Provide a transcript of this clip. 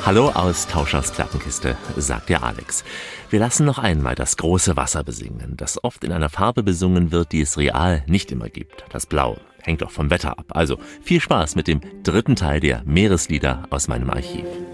Hallo aus Tauschers Plattenkiste, sagt der Alex. Wir lassen noch einmal das große Wasser besingen, das oft in einer Farbe besungen wird, die es real nicht immer gibt. Das Blau hängt auch vom Wetter ab. Also viel Spaß mit dem dritten Teil der Meereslieder aus meinem Archiv.